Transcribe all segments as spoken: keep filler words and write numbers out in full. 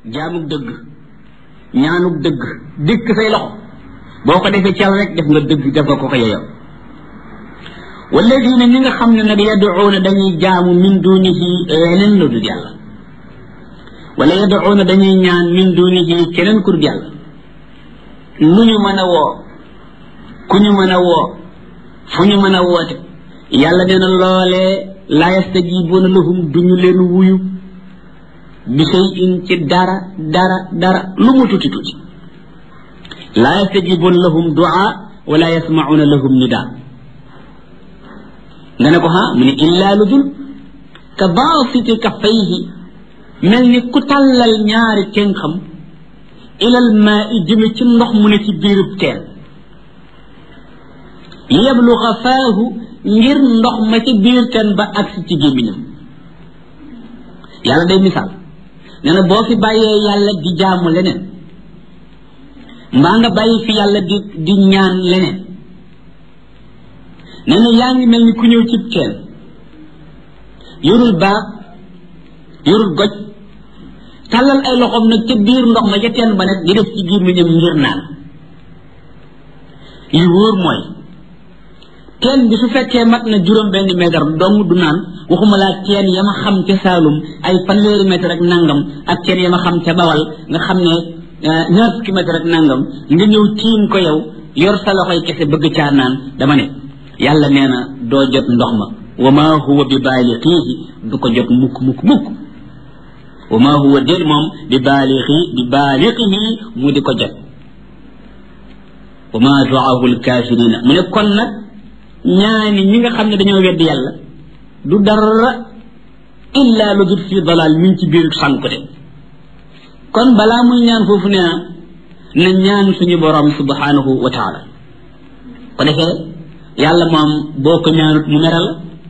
jaamug dëgg ñaanug dëgg dikk say loxo boo ko defee ci yàlla rek def nga dëgg def nga ko ko yeyoo walladina ñi nga xam ne nag yaduuna dañuy jaamu min dunihi leneen lu dul yàlla wala yaduuna dañuy ñaan min dunihi keneen ku dul yàlla lu ñu mën a woo ku ñu mën a woo fu ñu mën a woote yàlla nee na loolee laa yastajibuuna lahum duñu leen wuyu bi shay'in ci dara dara dara lu mu tuuti tuuti laa yastajibuuna lahum du'a wala yasma'una lahum nidaa nga ne ko ha mu ne illaa lu dul ka baasiti kaffayhi mel ni ku tàllal ñaari tenxam ilal maa i jëme ci ndox mu ne ci biirub teen yabluga faahu ngir ndox ma ci biir teen ba agsi ci gémmiñam yàlla day misaal nee na boo fi bàyyee yàlla di jaamu leneen mbaa nga bàyyi fi yàlla di di ñaan leneen nee na yaa ngi mel ni ku ñëw cib teen yorul baag yorul goj tàllal ay loxoom nag ca biir ndox ma ca teen ba nag di def ci gémmiñam ngir naan li wóor mooy teen bi su fekkee mat na juróom benn mètre dong du naan waxuma laa teen ya ma xam ca Saalum ay fanweeri mètre ak nangam ak teen ya ma xam ca Bawal nga xam ne ñaar fukki mètre ak nangam nga ñëw tiim ko yow yor sa loxoy kese bëgg caa naan dama ne yàlla nee na doo jot ndox ma wa ma huwa bi baalixiihi du ko jot mukk mukk mukk wa ma huwa déet moom bi baalixi bi baalixihi mu di ko jot wa ma du'aahu alkaafirina mu ne kon nag ñaani ñi nga xam ne dañoo weddi yàlla du dara illa lu dul fii dalal min ci biir sànku de kon balaa muy ñaan foofu nee na na ñaan suñu borom subhanahu wa taala ko defee yàlla moom boo ko ñaanut mu meral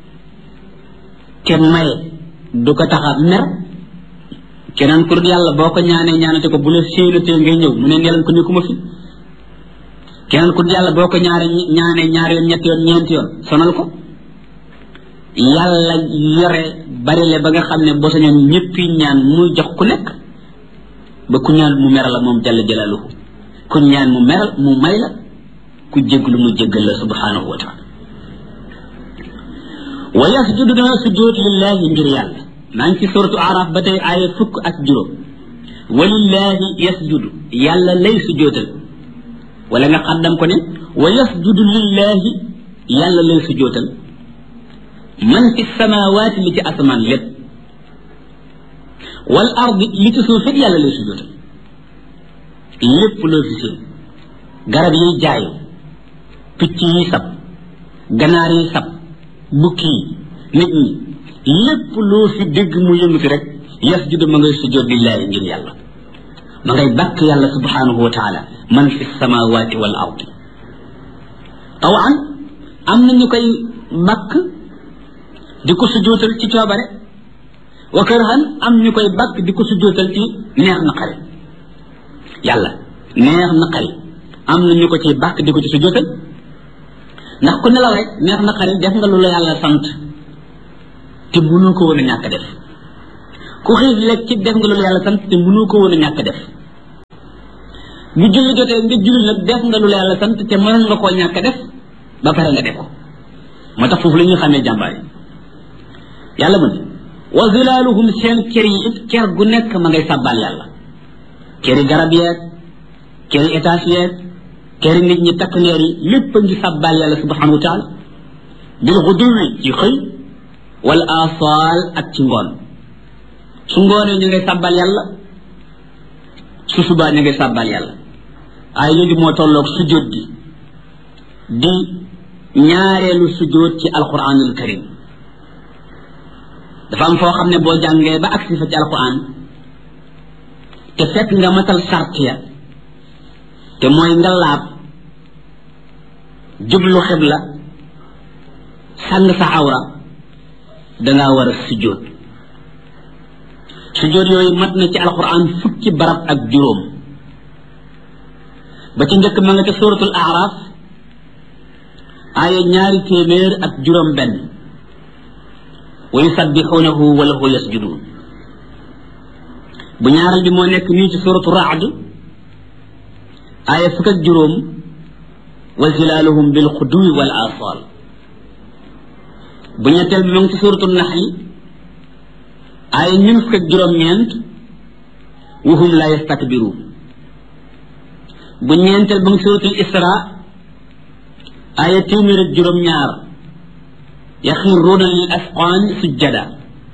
te maye du ko tax a mer keneen ku dul yàlla boo ko ñaanee ñaanate ko bu la séenatee ngay ñëw mu ne neelan ko ni ku ma fi keneen ku dul yàlla boo ko ñaare ñaanee ñaari yoon ñetti yoon ñeenti yoon sonal ko yàlla yore bari le ba nga xam ne boo sañoon ñëppi ñaan muy jox ku nekk ba ku ñaan mu meral la moom jalla jalaaluhu ku ñaan mu meral mu may la ku jéglu mu jéggal la subhanahu wa taala wa yasjudu dana sujjóot lillahi ngir yàlla maa ngi ci suratu araf ba tey aaya fukk ak juróom walillahi yasjudu yàlla lay sujjóotal wala nga xaddam ko ne wa yasjudu lillahi yàlla lay sujjóotal man fi samawaati li ci asamaan lépp wal ardi li ci suuf it yàlla lay sujjóotal lépp loo fi seen garab yiy jaayu picc yi sab ganaar yi sab bukki yi nit ñi lépp loo fi dégg mu yëngati rek yasjudu ma ngay sujjóot lillahi ngir yàlla ma ngay bàkk yàlla subhanahu wa taala man fi samawati wal ardi tawan am na ñu koy bàkk di ko sujjóotal ci coobare wa karhan am ñu koy bàkk di ko sujjóotal ci neex na xari yàlla neex na xari am na ñu ko ci bàkk di ko ci sujjóotal ndax ku nelaw rek neex na xari def nga lu la yàlla sant te mënoo ko woon a ñàkk def ku xiif lekk ci def nga lu la yàlla sant te mënoo ko woon a ñàkk def bu julli jotee nga julli nag def nga lu la yàlla sant te mën nga koo ñàkk def ba pare nga def ko moo tax foofu la ñuy xamee jàmbaar yi yàlla mu ne wa zilaaluhum seen kër yi it kër gu nekk ma ngay sàbbaal yàlla këri garab yeeg këri étage yeeg këri nit ñi takk neer yi lépp a ngi sàbbaal yàlla subhanahu wa taala bil xuduwi ci xëy wala asaal ak ci ngoon su ngoonee ñu ngay sàbbaal yàlla su subaa ñu ngay sàbbaal yàlla ay léegi moo tolloog sujjóot gi di ñaareelu sujjóot ci alquranul karim dafa am foo xam ne boo jàngee ba agsi fa ci alquran te fekk nga matal sart ya te mooy nga laab jublu xibla sàng sa awra dangaa war a sujjóot sujjóot yooyu mat na ci alquran fukki barab ak juróom ba ci njëkk ma nga ca suratul araf aaya ñaari téeméer ak juróom benn wa yusabbixuunahu wa lahu yasjuduun bu ñaaral bi moo nekk nii ci suratu Ra'd aaya fukk ak juróom wa zilaaluhum bil xuduwi wal asal bu ñetteel bi mu ngi ci suratu Nahl aaya ñun fukk ak juróom-ñeent wa hum la yastakbiruun bu ñeenteel ba ngi suratul Isra aaya téeméer ak juróom-ñaar yaxiruuna lil asqaan sujjada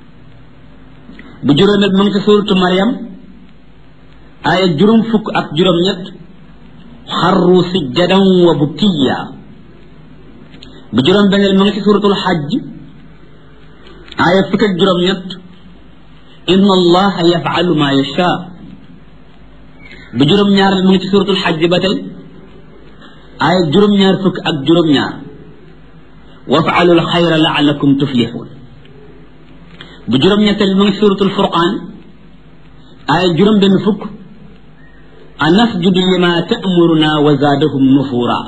bu juróomeel ba ngi ci suratu Maryam aaya juróom fukk ak juróom-ñett xarru sujjadan wa bukiyya bu juróom-benneel ma ngi ci suratul Hajj aaya fukk ak juróom-ñett inna allaha yaf'alu ma yasha bu juróom-ñaareel ma ngi ci suratul Hajj ba tey aaya juróom-ñaar fukk ak juróom-ñaar waf'alu alxayra la'allakum tuflihun bu juróom-ñetteel ma ngi ci suratul Furqaan aaya juróom-benn fukk anasjudu lima ta'muruna wa zaadahum nufura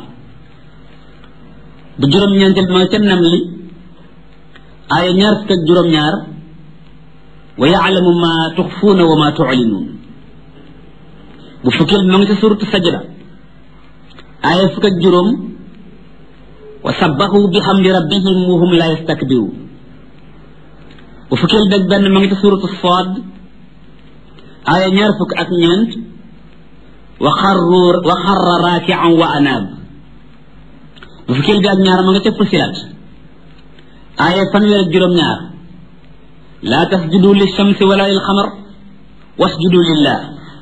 bu juróom-ñeenteel ma ngi ca Namli aaya ñaar fukk ak juróom-ñaar wa ya'lamu ma tuxfuuna wa ma tu'linuun bu fukkeel ma ngi ca suratu Sajda aaya fukk ak juróom wa sabbahu bihamdi rabbihim wa hum la yastakbiruun bu fukkeel beeg benn ma ngi ca suratu Saad aaya ñaar fukk ak ñeent wa xarru wa xarra raaki'an wa anaab bu fukkeel bi ak ñaar ma nga ca Fussilat aaya fanweer ak juróom-ñaar laa tasjudu lishamsi wala lil xamar wasjudu lillah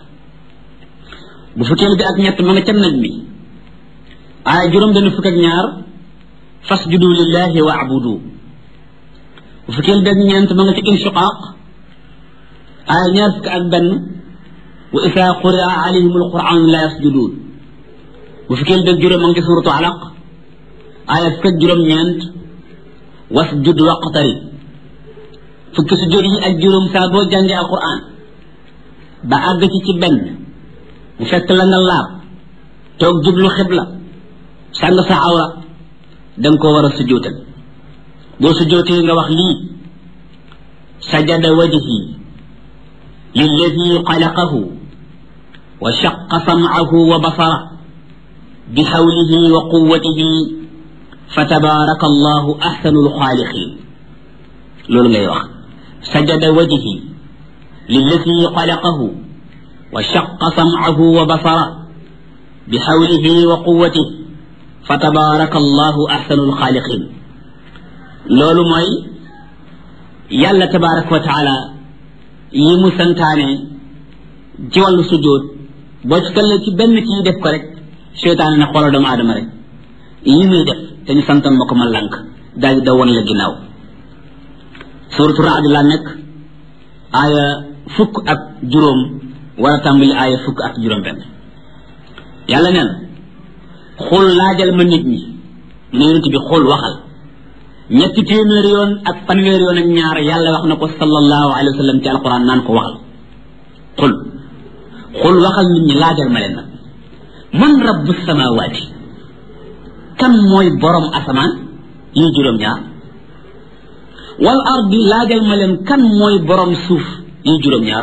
bu fukkeel bi ak ñett ma nga ca Najmi aaya juróom-benn fukk ak ñaar fasjudu lillahi wa'budu bu fukkeel bi ak ñeent ma nga ca Inshiqaaq aaya ñaar fukk ak benn wa isaa quri'a alayhim alquran la yasjuduun bu fukkeel bi ak juróom ma nga ca suratu Alaq aaya fukk ak juróom-ñeent wasjud waqtarib fukki sujjóot yi ak juróom saa boo jàngee alquran ba àgg ci ci benn bu fekk la nga laab toog jublu xibla sàng sa awra danga ko war a sujjóotal boo sujjóotee nga wax lii sajada wajhi lilladi xalaqahu wa shaqqa sam'ahu wa basara bi hawlihi wa quwwatihi fa tabaraka allahu ahsanul xaaliqin loolu ngay wax sajada wajhi lilladi xalaqahu wa shaqqa sam'ahu wa basara bi hawlihi wa quwwatihi fa tabaraka allahu ahsanul xaaliqin loolu mooy yàlla tabaraka wa taala yi mu santaane ci wàllu sujjóot boo ci tollee ci benn kii def ko rek seytaane na xoolal doomu aadama rek yi muy def te ñu santan ma ko ma lànk daal di daw woon la ginnaaw suuratu Ra'd la nekk aaya fukk ak juróom war a tàmbali aaya fukk ak juróom benn yàlla neen xul laajal ma nit ñi ne yonent bi xul waxal ñetti téeméer yoon ak fanweer yoon ak ñaar yàlla wax na ko sallallahu alayhi wa sallam ci alquran naan ko waxal xul xul waxal nit ñi laajal ma leen nag man rabbu samawaati kan mooy borom asamaan yi juróom-ñaar wal ardi laajal ma leen kan mooy borom suuf yi juróom-ñaar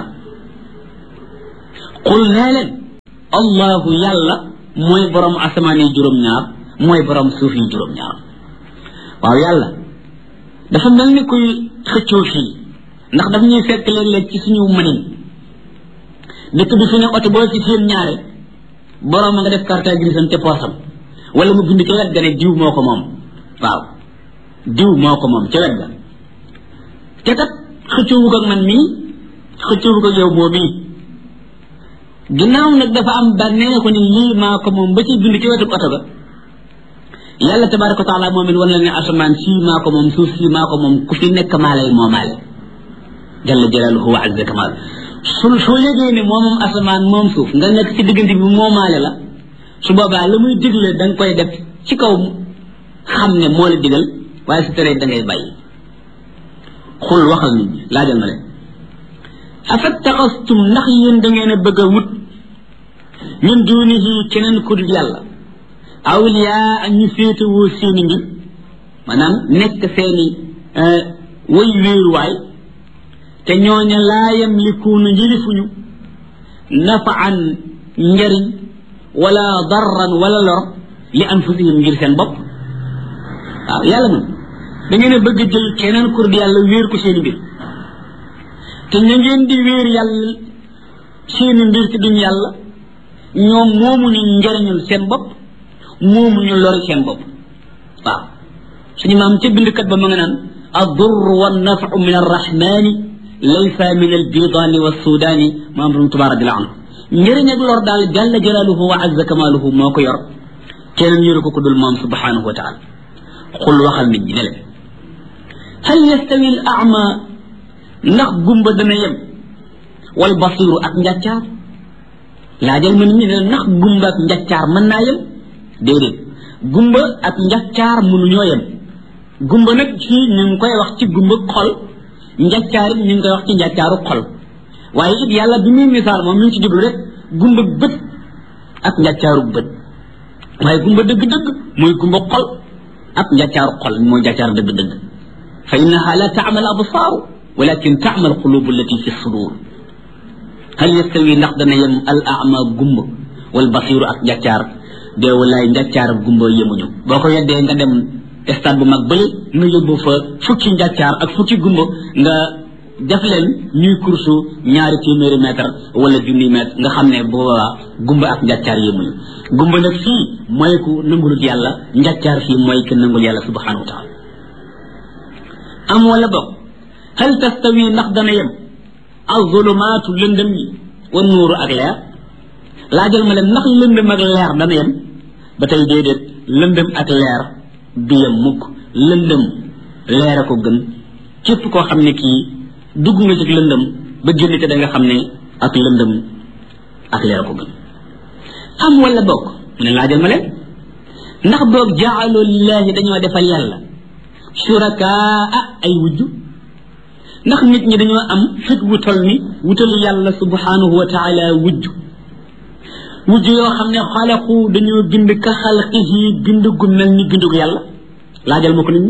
xul nee leen allahu yàlla mooy borom asamaan yi juróom-ñaar mooy borom suuf yi juróom-ñaar waaw yàlla dafa mel ni kuy xëccoo fii ndax daf ñuy fekk léeg-léeg ci suñu mënin dëkk bi fi ne oto boo ci seen ñaare borom a nga def carte grise te poosam wala mu bind ca wet ga ne diw moo ko moom waaw diw moo ko moom ca wet ga te kat xëccoowu ko ak man mii xëccoowu ko ak yow moo mii ginnaaw nag dafa am bànneexu ni lii maa ko moom ba ci bind ci wetu oto ga yàlla tabaraka wa taala moom it wan la ne asamaan sii maa ko moom suuf sii maa ko moom ku fi nekk maa lay moomaale jalla jalaaluhu wa azza kamal su soo yëgee ne moom moom asamaan moom suuf nga nekk ci diggante bi moomaale la su boobaa la muy digle da nga koy def ci kaw xam ne moo la digal waaye su teree da ngay bàyyi xul waxal nit ñi laajal ma leen afattaxastum ndax yéen da ngeen a bëgg a wut min duunihi keneen ku dul yàlla awliyaa ak ñu féetewoo seeni mbir maanaam nekk seeni way wéeruwaay te ñooña laa yamlikuuna njërifuñu nafaan njariñ wala darran wala lor li anfusihim ngir seen bopp waaw yàlla moom da ngeen a bëgg jël keneen kur di yàlla wéer ko seen mbir te ña ngeen di wéer yàlla seen mbir ci duñ yàlla ñoom moomuñu njariñul seen bopp moomuñu lori seen bopp waaw suñu maam ca bindkat ba ma nga naan ad-durr wan-naf'u min ar-rahmani laysa min al-bidani was-sudani maam borom Tuubaa radiyallahu anhu njëriñ ak lor daal jalla jalaaluhu wa azza kamaaluhu moo ko yor keneen yoru ko ku dul moom subhanahu wa taala xul waxal nit ñi ne leen hal yastawi al-a'ma ndax gumba dana yem wal basiru ak njàccaar laajal ma nit ñi ne ndax gumba ak njàccaar mën naa yem déedéet gumba ak njàccaar mënuñoo yem gumba nag fii ñu ngi koy wax ci gumba xol njàccaar it ñu ngi koy wax ci njàccaaru xol waaye it yàlla bi muy misaal moom mi ngi ci jublu rek gumba bët ak njàccaaru bët waaye gumba dëgg-dëgg mooy gumba xol ak njàccaaru xol mooy njàccaar dëgg-dëgg fa innaha la ta'mal absaaru walakin ta'mal qulubu allati fi sudur hal yastawi ndax dana yem al a'ma gumba wal basiru ak njàccaar de walaay njàccaar ak gumba yemuñu boo ko weddee nga dem stade bu mag bële nga yóbbu fa fukki njàccaar ak fukki gumba nga def leen ñuy kursu ñaari téeméeri mètre wala junni mètre nga xam ne boobaa gumba ak njàccaar yemuñu gumba nag fii mooy ku nangulut yàlla njàccaar fii mooy ku nangul yàlla subhanahu wa taala am wala bokk hal tastawi ndax dana yem az-zulumaatu lëndëm yi wa nuuru ak leer laajal ma leen ndax lëndëm ak leer dana yem ba tey déedéet lëndëm ak leer du yem mukk lëndëm leer a ko gën képp koo xam ne kii dugg nga ci lëndëm ba génn te da nga xam ne ak lëndëm ak leer a ko gën am wala bokk mu ne laajal ma leen ndax boog jaalu lillahi dañoo defal yàlla shurakaa ay wujju ndax nit ñi dañoo am fit wutal ni wutal yàlla subhanahu wa taala wujju wujju yoo xam ne xalaqu dañoo bind ka xalqihi bind gu mel ni bindu yàlla laajal ma ko nit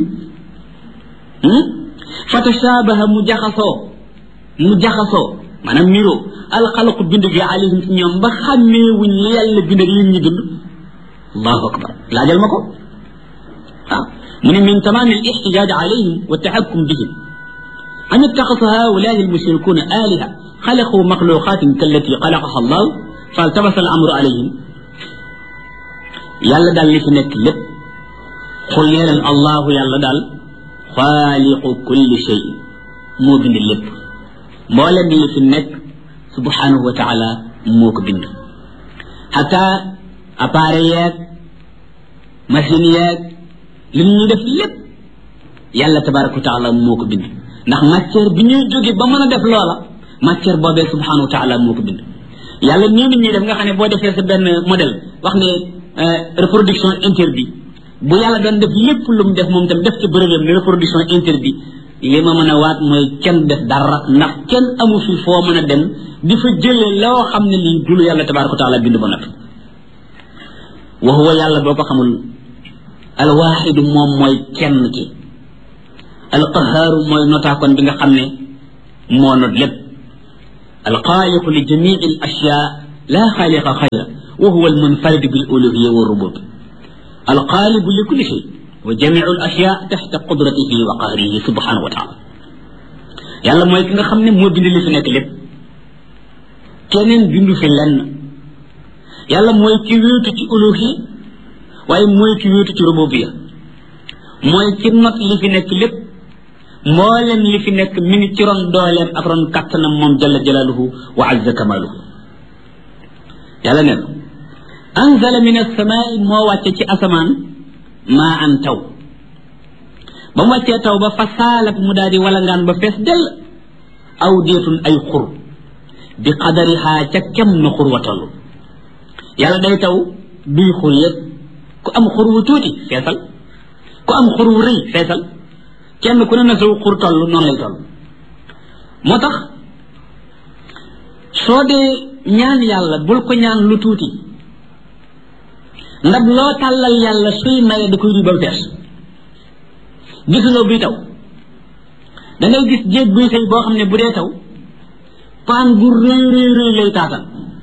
ñi fa tashabaha mu jaxasoo mu jaxasoo maanaam niroo alxalaqu bind gi alayhim ci ñoom ba xàmmee wuñ li yàlla bind ak yéen ñi bind allahu akbar laajal ma ko waaw mu ne min tamaam al ixtijaaj alayhim wa taxakkum bihim an ittaxasa haulaai almushrikuuna aliha xalaqu maxluqatin kallati xalaqaha allah faltabasa al amru alayhim yàlla daal li fi nekk lépp xul nee leen allahu yàlla daal xaaliqu kulli shay moo bind lépp mboolem li fi nekk subhanahu wa taala moo ko bind xata appareil yeeg machine yeeg li ñuy def lépp yàlla tabaraka wa taala moo ko bind ndax matière bi ñuy jóge ba mën a def loola matière boobee subhanahu wa taala moo ko bind yàlla nii nit ñuy def nga xam ne boo defee sa benn modèle wax ne reproduction interdit bu yàlla doon def lépp lu mu def moom tam def ci bërëbam ne reproduction interdit li ma mën a waat mooy kenn def dara ndax kenn amu fi foo mën a dem di fa jëlee loo xam ne lii dulu yàlla tabaraka wa taala bind ba noppi wa huwa yàlla boo ko xamul alwaxidu moom mooy kenn ki alqahaaru mooy notaakoon bi nga xam ne moo not lépp alxaaliqu li jamii al ashyaa laa xaaliqa xayra wa huwa almunfarid bil uluhiyya wa rubub alxaalibu li kulli shay wa jamiu al ashyaa taxta qudratihi wa qahrihi subhanahu wa taala yàlla mooy ki nga xam ne moo bind li fi nekk lépp keneen bindu fi lenn yàlla mooy ki wéetu ci uluhiyya waaye mooy ki wéetu ci rububiyya mooy ki not li fi nekk lépp mboolem li fi nekk mi ngi ci ron dooleem ak ron kattanam moom jalla jalaaluhu wa azza kamaaluhu yàlla ne anzala min as-samaa'i moo wàcce ci asamaan maa an taw ba mu wàccee taw ba fa saalat mu daal di walangaan ba fees dell aw deetun ay xur bi qadarihaa ca kem na xur wa toll yàlla day taw duy xur yëpp ku am xur wu tuuti feesal ku am xur wu rëy feesal kenn ku ne na saw xur toll noonu lay toll moo tax soo dee ñaan yàlla bul ko ñaan lu tuuti ndab loo tàllal yàlla suy maye da koy duy ba mu fees gisuloo buy taw da ngay gis jéeg buy sëy boo xam ne bu dee taw paan bu rëy rëy rëy lay taatan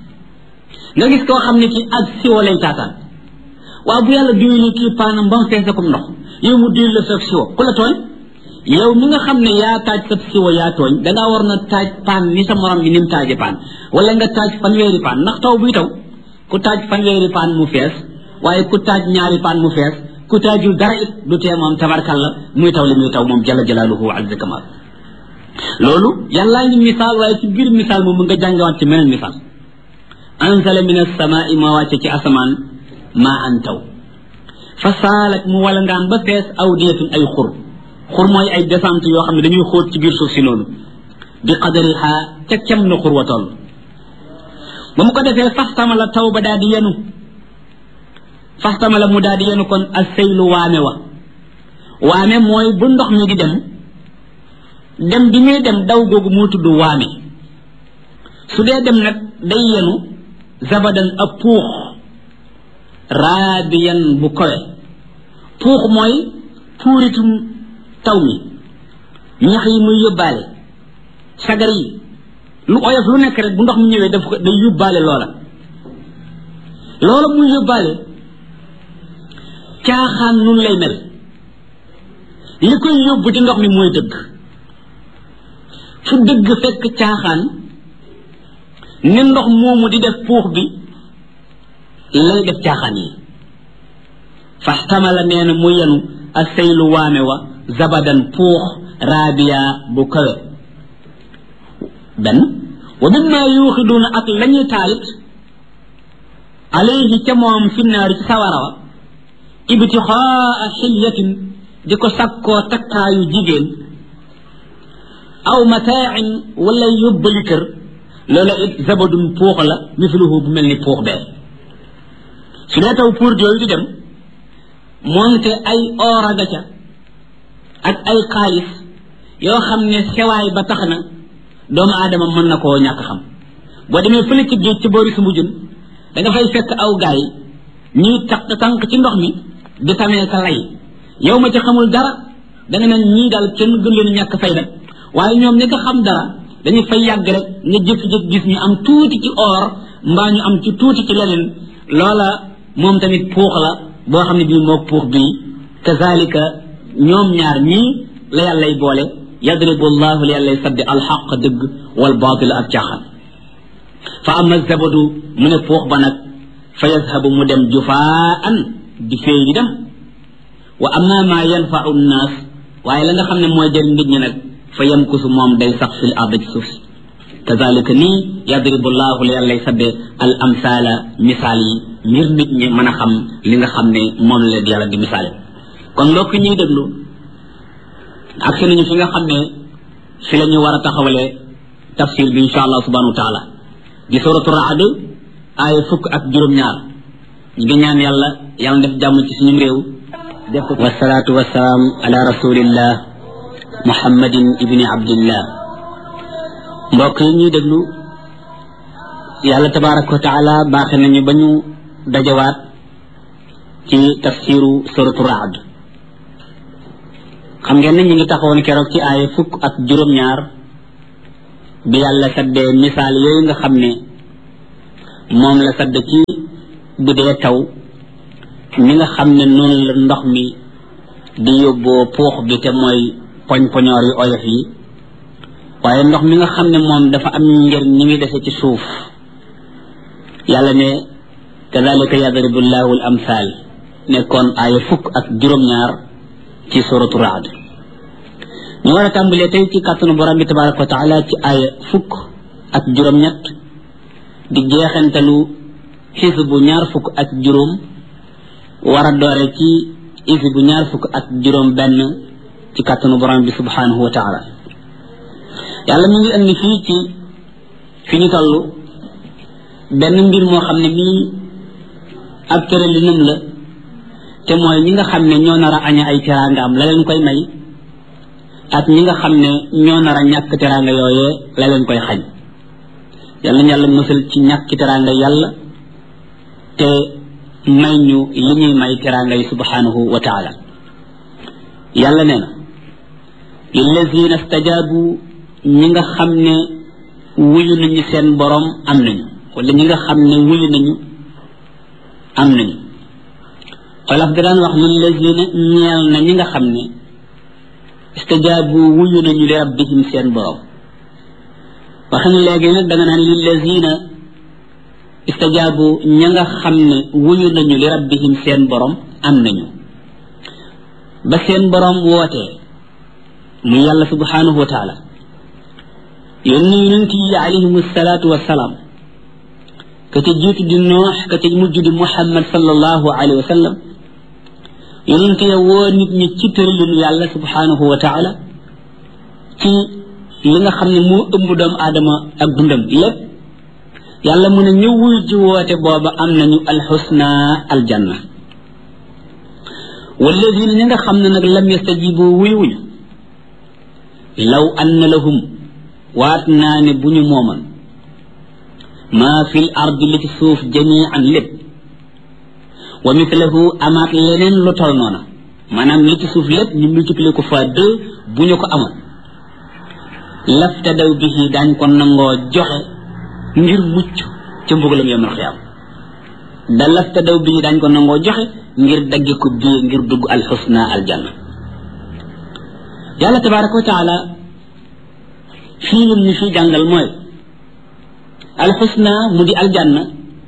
nga gis koo xam ne ci ak siwo lay taataan waaw bu yàlla diwli kii paanam ba mu fees comme ndox yow mu diwli la sa siwo ku la tooñ yow mi nga xam ne yaa taaj sa siwo yaa tooñ dangaa war na taaj paan ni sa morom bi ni mu taaje paan wala nga taaj fanweeri paan ndax taw buy taw ku taaj fanweeri paan mu fees waaye ku taaj ñaari paan mu fees ku taajul dara it du tee moom tabarkalla muy taw li muy taw moom jalla jalaaluhu wa azza kamal loolu yàllaa ngi misaal waaye ci biir misaal moom nga jàngewaat ci meneen misaal anzala min as-samaa'i ma wàcce ci asamaan maa an taw fa saalat mu wala ngaan ba fees awdiyatun ay xur xur mooy ay descente yoo xam ne dañuy xóot ci biir suuf si noonu bi qadariha ca kem na xur wa toll ba mu ko defee faxtamala taw ba daal di yenu faxtamala mu daal di yenu kon as-saylu waame wa waame mooy bu ndox mi di dem dem bi muy dem daw googu moo tudd waame su dee dem nag day yenu zabadan ab puux raabiyan bu kowe puux mooy puuritum taw mi ñax yi muy yóbbaale sagar yi lu oyof lu nekk rek bu ndox mi ñëwee daf ko day yóbbaale loola loola muy yóbbaale caaxaan nun lay mel li koy yóbbu ci ndox mi mooy dëgg fu dëgg fekk caaxaan ni ndox moomu di def puux bi lay def caaxaan yi faxtamala nee na mu yenu asaylu waame wa zabadan puux raabiya bu kawe benn wa mimma yuuxiduuna ak lañuy taalit alayhi ca moom fi naari ci sawara wa ibtixaa xilyatin di ko sakkoo takkaayu jigéen aw mataain wala yóbbali kër loola it zabadun puux la misluhu bu mel ni puux bee su dee taw pour yooyu di dem moonte ay ooraga ca ak ay xaalis yoo xam ne sewaay ba tax na doomu aadama mën na koo ñàkk xam boo demee fële ci géej ci boori su mujjun da nga fay fekk aw gaay ñuy tax tànk ci ndox mi di tamee ka lay yow ma ci xamul dara da nga naan ñii daal kenn gën leen ñàkk fayda waaye ñoom ñi nga xam dara dañu fay yàgg rek nga jëkk-jëkk gis ñu am tuuti ci or mbaa ñu am ci tuuti ci leneen loola moom tamit puux la boo xam ne bii moog puux bii kazalika ñoom ñaar ñii la yàllay boole yadribu llahu la yàllay saddi alxaq dëgg wal baatil ak caaxaan fa ama zabadu mu ne puux ba nag fa yazhabu mu dem jufaan di féey di dem wa ama ma yanfau nnaas waaye la nga xam ne mooy jëriñ nit ñi nag fa yamkusu moom day sax fil ard ci suuf si kazalika nii yadribu llahu la yàllay sadde al amsaala misaal yi ngir nit ñi mën a xam li nga xam ne moom la leen yàlla di misaale kon mbokk ñuy déglu ak si nañu fi nga xam ne fi la ñu war a taxawalee tafsir bi insha allah subhanahu wa taala di suratu raad aaya fukk ak juróom-ñaar ñu ngi ñaan yàlla yàlla def jàmm ci suñu réew def ko wasalaatu wasalaam ala rasulillah muhammadin ibni abdillah mbokk yi ñuy déglu yàlla tabaraka wa taala baaxe nañu ba ñu dajawaat ci tafsiru suratu raad xam ngeen ne ñu ngi taxawoon keroog ci aaya fukk ak juróom-ñaar bi yàlla saddee misaal yooyu nga xam ne moom la sadd ci bu dee taw mi nga xam ne noonu la ndox mi di yóbboo puux bi te mooy poñ-poñoor yu oyof yi waaye ndox mi nga xam ne moom dafa am njëriñ ñi ngi dese ci suuf yàlla ne kadalika yadribu llahu al amsal nekkoon aaya fukk ak juróom-ñaar ci suratu raad ñu war a tàmbalee tey ci kàttanu borom bi tabaraka wa taala ci aaya fukk ak juróom-ñett di jeexantalu xisbu ñaar fukk ak juróom war a doore ci xisbu ñaar fukk ak juróom benn ci kàttanu borom bi subhanahu wa taala yàlla mi ngi indi fii ci fi ñu toll benn mbir moo xam ne bii ab tëralinam la te mooy ñi nga xam ne ñoo nar a aña ay teraangaam la leen koy may ak ñi nga xam ne ñoo nar a ñàkk teraanga yooyee la leen koy xañ yàlla nañu yàlla musal ci ñàkki teraanga yàlla te may ñu li ñuy may teraanga yi subhanahu wa taala yàlla nee na lillazina stajabu ñi nga xam ne wuyu nañu seen borom am nañu wala ñi nga xam ne wuyu nañu am nañu xolaf da daan wax lillazina ñeel na ñi nga xam ne istajaabu wuyu nañu li rabbihim seen borom wax na léegi nag da nga naan lillazina istajaabu ña nga xam ne wuyu nañu li rabbihim seen borom am nañu ba seen borom wootee mu yàlla subhanahu wa taala yónni yonent yi alayhim salaatu wasalaam ka ca jiitu di noox ka ca mujj di muhammad sallallahu alayhi wa sallam yonent ya woo nit ñi ci tëralinu yàlla subhanahu wa taala ci li nga xam ne moo ëmb doomu aadama ak dundam lépp yàlla mu ne ñu wuy ji woote booba am nañu alxusna aljanna walladina ñi nga xam ne nag lam yastajibu wuy wuñu law anna lahum waat naa ne bu ñu mooman maa fil ardi li ci suuf jamian lépp wa mithlahu amaat leneen lu tol noona maanaam li ci suuf lépp ñu multiplier ko fois deux bu ñu ko amoon laftadaw bihi daañ ko nangoo joxe ngir mucc ca mbugalam yawmal xiyaam da laftadaw bihi daañ ko nangoo joxe ngir dagge ko bii ngir dugg alxusna aljanna yàlla tabaraka wa taala fii lim ñu fi jàngal mooy alxusna mu di aljanna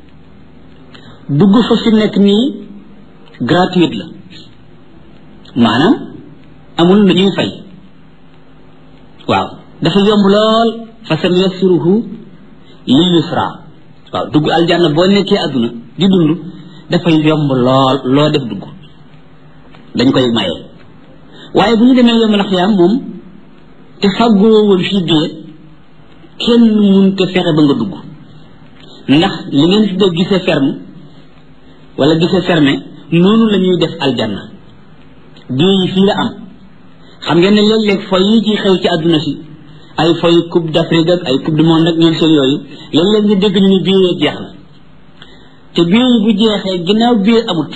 dugg fa fi nekk nii gratuite la maanaam amul lu ñuy fay waaw dafa yomb lool fa sam yassiruhu lil yusra waaw dugg aljanna boo nekkee adduna di dund dafay yomb lool loo def dugg dañ koy maye waaye bu ñu demee yawmal xiyaam moom te fàggoo woon fii biir kenn mun te fexe ba nga dugg ndax li ngeen fi def gisee ferme wala gisee fermé noonu la ñuy def aljanna bii yi fii la am xam ngeen ne léeg-léeg foy yi ci xew ci àdduna si ay foy coupe d'Afrique ak ay coupe du monde ak ñoom seen yooyu léeg-léeg nga dégg ñu ne bii yee jeex na te bii yi bu jeexee ginnaaw bii amut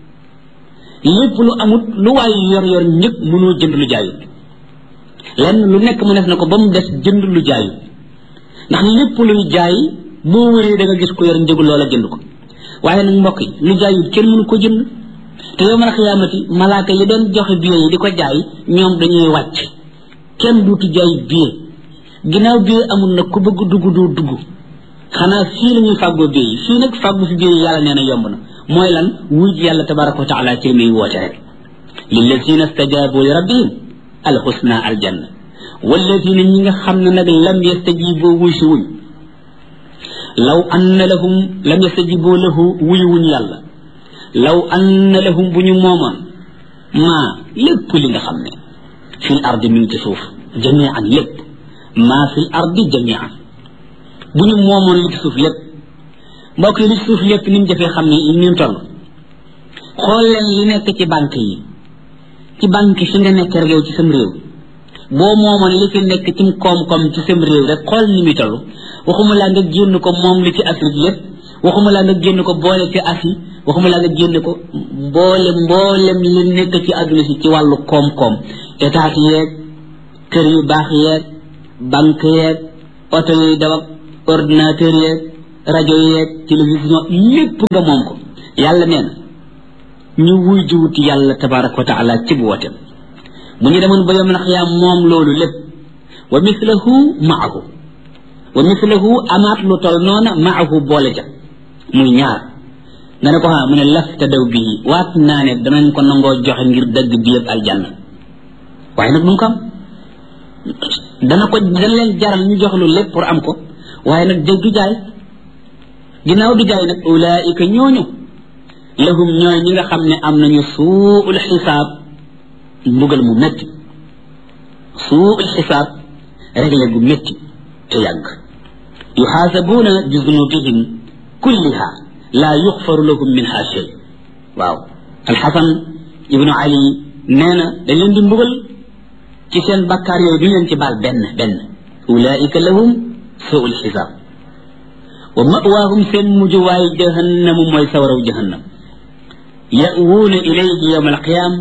lépp lu amut lu waay yor yor ñëpp mënoo jënd lu jaayut lenn lu nekk mu def na ko ba mu des jënd lu jaayut ndax lépp luy jaay boo wëree da nga gis ko yor njëgu loola jënd ko waaye nag mbokk yi lu jaayut kenn mënu ko jënd te yawmal xiyaamati malaaka yi doon joxe billet yi di ko jaay ñoom dañuy wàcc kenn duutu jaay billet ginnaaw billet amul nag ku bëgg dugg doo dugg xanaa fii la ñuy fàggoo billet yi fii nag fàggu fi billet yi yàlla nee na yomb na mooy lan wuj yàlla tabaraka wa taala ci muy woote rek lillazina stajabu li rabbihim alxusna aljanna walladina ñi nga xam ne nag lam yastajibu wuy si wuñ law anna lahum lam yastajibu lahu wuy wuñ yàlla law anna lahum bu ñu moomoon maa lépp li nga xam ne fil ardi mi ngi ci suuf jamian lépp maa fil ardi jamian bu ñu moomoon li ci suuf lépp mbokk yi li ci suuf lépp ni mu jafee xam ne ni mu toll xool leen li nekk ci banque yi ci banque fi nga nekk rek yow ci sam réew boo moomoon li fi nekk ci koom-koom ci sam réew rek xool ni muy toll waxuma laa nga génn ko moom li ci Afrique lépp waxuma laa nga génn ko boole ci Asie waxuma laa nga génn ko boole mboolem li nekk ci àdduna si ci wàllu koom-koom état yeeg kër yu baax yeeg banque yeeg oto yuy daw ak ordinateur yeeg rajo yeeg télévision lépp nga moom ko yàlla nee na ñu wuy jiwuti yàlla tabaraka wa taala ci bu wotem bu ñu demoon ba yawmal xiyaam moom loolu lépp wa mislahu maahu wa mislahu amaat lu tol noona maahu boole ja muy ñaar nga ne ko ha mu ne lafta daw bii waat naa ne danañ ko nangoo joxe ngir dëgg bi yëpp aljanna waaye nag duñ ko am dana ko dana leen jaral ñu jox lu lépp pour am ko waaye nag dëgg du jaay ginnaaw du jaay nag ulaika ñooñu lahum ñooy ñi nga xam ne am nañu suul xisaab mbugal mu métti suul xisaab réglé gu métti te yàgg yuxaasabuuna bi zunubihim kulliha laa yuxfaru lahum minha shay waaw alxasan ibnu ali nee na dañ leen di mbugal ci seen bakkaar yooyu du leen ci baal benn benn ulaika lahum suul xisaab wa mawaahum seen mujjuwaay jahannamu mooy sawaraw jahannam ya'wuuna ilayhi yawma alqiyam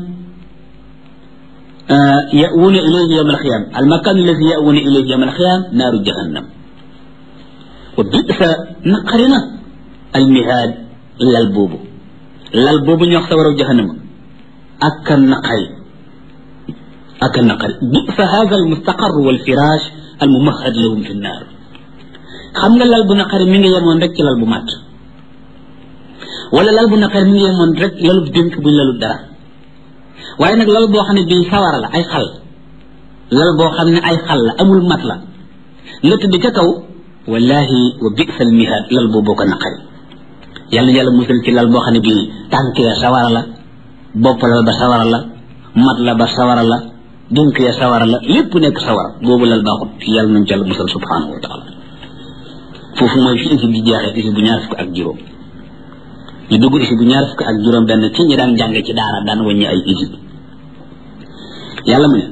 ya'wuuna ilayhi yawma alqiyam almakan alladi ya'wuuna ilayhi yawma alqiyam naaru jahannam wa bi'sa naqari na al mihaad lal boobu lal boobu ñu wax sa waraw jahannama ak a naqari ak a naqari bi'sa haadha al mustaqar wal firaash al mumahhad lahum fi nnaar xam nga lal bu naqari mi ngi yemoon rek ci lal bu màtt wala lal bu naqari mi ngi yemoon rek lalu dénk buñ lalu dara waaye nag lal boo xam ne bii sawara la ay xal lal boo xam ne ay xal la amul mat la nga tëdd ca kaw wallahi wa bi'sal mihaad lal boobu ko naqari yàlla yàlla musal ci lal boo xam ne bii tànk ya sawara la bopp lal ba sawara la mat la ba sawara la dénk ya sawara la lépp nekk sawara boobu lal baaxut yàlla nañ ci yàlla musal subhanahu wa taala foofu mooy fi isi bi jeexee isi bu ñaar fukk ak juróom ñu dugg isi bu ñaar fukk ak juróom benn ci ñi daan jàng ci daara daan wàññi ay isi yàlla mu ne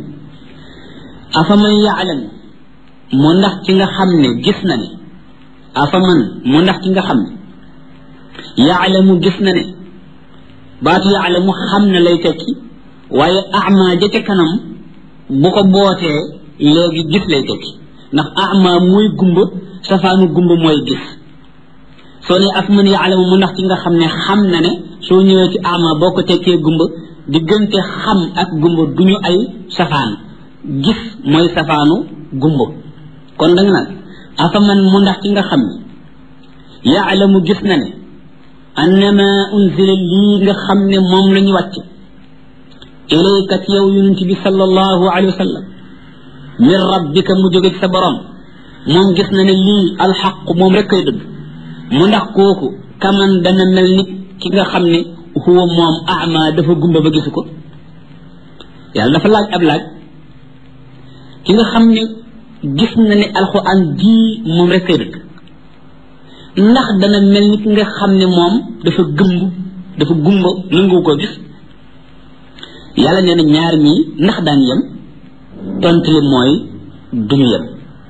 afaman ya'lam mu ndax ci nga xam ne gis na ne afaman mu ndax ci nga xam ne ya'lamu gis na ne baatu ya'lamu xam na lay tekki waaye ama ja ca kanam bu ko bootee léegi gis lay tekki ndax ama mooy gumba safaanu gumba mooy gis soo ne afaman ya'lamu mu ndax ci nga xam ne xam na ne soo ñëwee ci ama boo ko tekkee gumba diggante xam ak gumba duñu ay safaan gis mooy safaanu gumba kon danga nag afaman mu ndax ci nga xam ne ya'lamu gis na ne annama unzila lii nga xam ne moom la ñu wàcc ilayka ci yow yonent bi sallallahu alayhi wa sallam min rabbika mu jóge ci sa borom moom gis na ne lii alxaq moom rek koy dëgg mu ndax kooku kaman dana mel nit ki nga xam ne huwa moom ama dafa gumba ba gisu ko yàlla dafa laaj ab laaj ki nga xam ne gis na ne alxuraan ji moom rek koy dëgg ndax dana mel ni ki nga xam ne moom dafa gëmb dafa gumba nangu ko gis yàlla nee na ñaar ñii ndax daan yem tontu li mooy duñu yem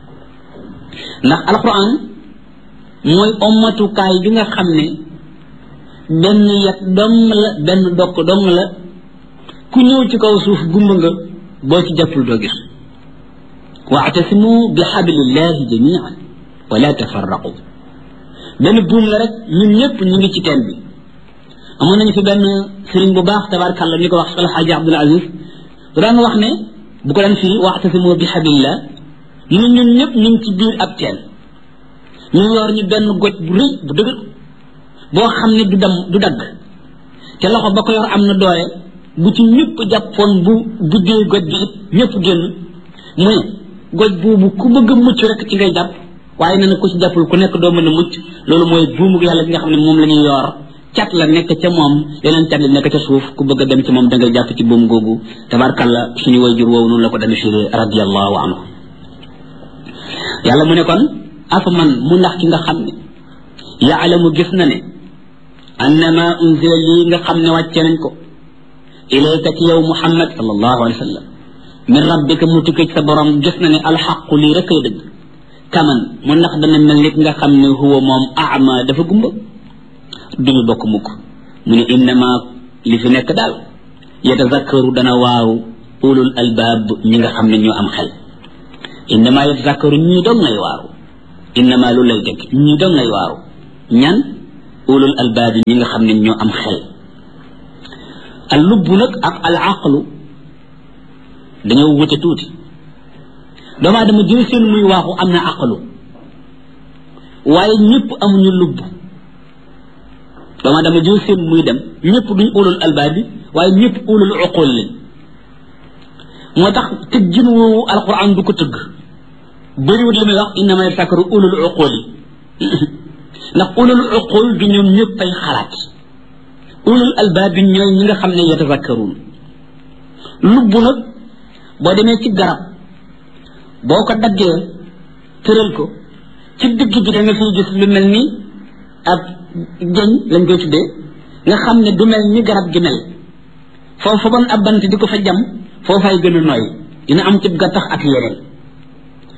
ndax alxuraan mooy ommatukaay bi nga xam ne benn yat dong la benn dokk dong la ku ñëw ci kaw suuf gumba nga boo ci jàppul doo gis wa'tasimu bi hablillahi jami'an wala tafarraqu benn buum la rek ñun ñëpp ñu ngi ci teen bi amoon nañu fi benn sëriñ bu baax tabaarkàlla ñu ko wax Al Hadji Abdul Aziz bu daan wax ne bu ko daan fii wa'tasimu bi hablillah ñun ñun ñëpp ñu ngi ci biir ab teen ñu yor ñu benn goj bu rëy bu dëgër boo xam ne du dam du dagg te loxo ba ko yor am na doole bu ci ñëpp jàppoon bu buddee goj bi it ñëpp génn mu ne goj boobu ku bëgg a mucc rek ci ngay jàpp waaye nee na ku ci jàppul ku nekk doo mën a mucc loolu mooy buumu yàlla bi nga xam ne moom la ñuy yor cat la nekk ca moom yeneen cat la nekk ca suuf ku bëgg a dem ci moom da ngay jàpp ci buum googu tabarkalla suñu wayjur woowu noonu la ko demee firee radiyallahu anhu yàlla mu ne kon afaman mu ndax ki nga xam ne yaalamu gis na ne annama unzila lii nga xam ne wàcce nañ ko ilayka ci yow muhammad sallallahu alayhi wa sallam min rabbika mu tukkee ci sa borom gis na ne alxaqu lii rek ay dëgg kaman mu ndax dana mel nit nga xam ne huwa moom ama dafa gumba duñu bokk mukk mu ne innama li fi nekk daal yatazakkaru dana waaw ulul albaab ñi nga xam ne ñoo am xel innama yatazakkaru ñii doom ngay waaru innama lu lay dëgg ñii doom ngay waaru ñan ulul albaab ñi nga xam ne ñoo am xel al lubbu nag ak al aqlu dañoo wute tuuti doomu aadama jël seen muy waaxu am na aqlu waaye ñëpp amuñu lubb doomu aadama jël seen muy dem ñëpp duñ ulul albaab bi waaye ñëpp ulul uqul lañ moo tax tëggin woowu alquran du ko tëgg bëriwut li muy wax innama yatazakkaru ulul uqul yi ndax ulul uqul du ñoom ñëpp ay xalaat ulul albaab bi ñooy ñi nga xam ne yatazakkaruun lubb nag boo demee ci garab boo ko daggee tëral ko ci digg bi da nga fiy gis lu mel ni ab jëñ lañ koy tuddee nga xam ne du mel ni garab gi mel foofu bon ab bant di ko fa jam foofay gën a nooy dina am ci gattax ak yeneen